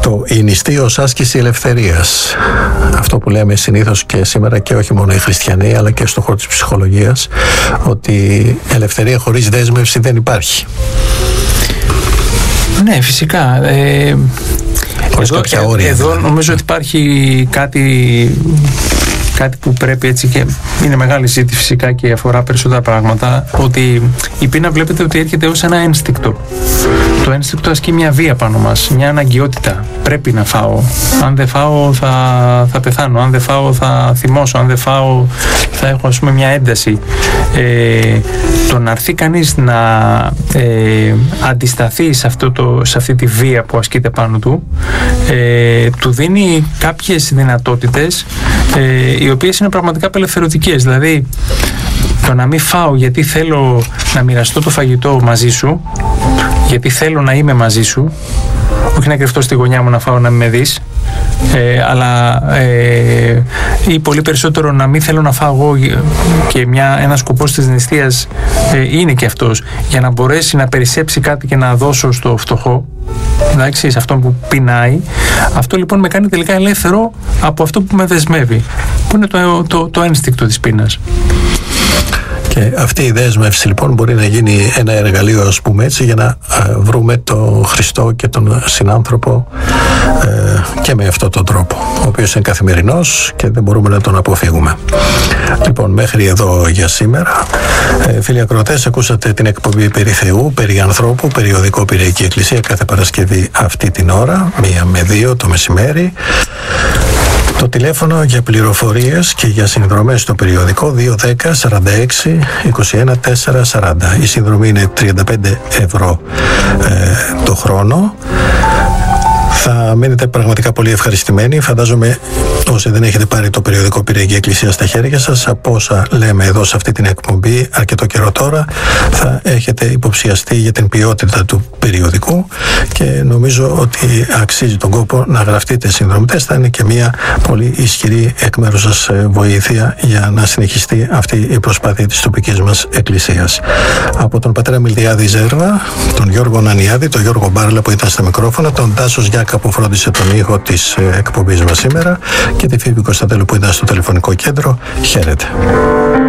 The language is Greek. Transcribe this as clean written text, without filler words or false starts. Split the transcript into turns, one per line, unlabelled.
η νηστεία ως άσκηση ελευθερίας. Αυτό που λέμε συνήθως και σήμερα και όχι μόνο οι χριστιανοί, αλλά και στον χώρο της ψυχολογίας, ότι ελευθερία χωρίς δέσμευση δεν υπάρχει.
Ναι, φυσικά. Εδώ νομίζω ότι υπάρχει κάτι που πρέπει, έτσι, και είναι μεγάλη ζήτηση φυσικά και αφορά περισσότερα πράγματα, ότι η πείνα βλέπετε ότι έρχεται ως ένα ένστικτο. Το ένστικτο ασκεί μια βία πάνω μας, μια αναγκαιότητα. Πρέπει να φάω. Αν δεν φάω θα πεθάνω. Αν δεν φάω θα θυμώσω. Αν δεν φάω θα έχω, ας πούμε, μια ένταση. Το να έρθει κανείς να αντισταθεί σε αυτή τη βία που ασκείται πάνω του, του δίνει κάποιες δυνατότητες οι οποίες είναι πραγματικά απελευθερωτικές. Δηλαδή, το να μην φάω γιατί θέλω να μοιραστώ το φαγητό μαζί σου, γιατί θέλω να είμαι μαζί σου, όχι να κρυφτώ στη γωνιά μου να φάω να με δεις, αλλά ή πολύ περισσότερο να μην θέλω να φάω εγώ, και ένα σκοπός της νηστείας είναι και αυτός, για να μπορέσει να περισσέψει κάτι και να δώσω στο φτωχό, εντάξει, σε αυτόν που πεινάει. Αυτό λοιπόν με κάνει τελικά ελεύθερο από αυτό που με δεσμεύει, που είναι το ένστικτο της πείνας.
Και αυτή η δέσμευση λοιπόν μπορεί να γίνει ένα εργαλείο, ας πούμε έτσι, για να βρούμε τον Χριστό και τον συνάνθρωπο και με αυτόν τον τρόπο, ο οποίος είναι καθημερινός και δεν μπορούμε να τον αποφύγουμε. Λοιπόν, μέχρι εδώ για σήμερα. Φίλοι ακροατές, ακούσατε την εκπομπή περί Θεού, περί ανθρώπου, περιοδικό Πειραϊκή Εκκλησία, κάθε Παρασκευή αυτή την ώρα, 1 με 2 το μεσημέρι. Το τηλέφωνο για πληροφορίες και για συνδρομές στο περιοδικό 210 46 21 440. Η συνδρομή είναι 35 ευρώ το χρόνο. Θα μείνετε πραγματικά πολύ ευχαριστημένοι. Φαντάζομαι όσοι δεν έχετε πάρει το περιοδικό Πειραϊκή Εκκλησία στα χέρια σας, από όσα λέμε εδώ σε αυτή την εκπομπή αρκετό καιρό τώρα, θα έχετε υποψιαστεί για την ποιότητα του περιοδικού και νομίζω ότι αξίζει τον κόπο να γραφτείτε συνδρομητές. Θα είναι και μια πολύ ισχυρή εκ μέρους σας βοήθεια για να συνεχιστεί αυτή η προσπάθεια της τοπικής μας εκκλησίας. Από τον πατέρα Μιλτιάδη Ζέρβα, τον Γιώργο Νανιάδη, τον Γιώργο Μπάρλα που ήταν στα μικρόφωνα, τον Τάσο Γιάκα που φρόντισε τον ήχο της εκπομπής μας σήμερα και τη Φίβη Κωνσταντέλου που ήταν στο τηλεφωνικό κέντρο, χαίρετε.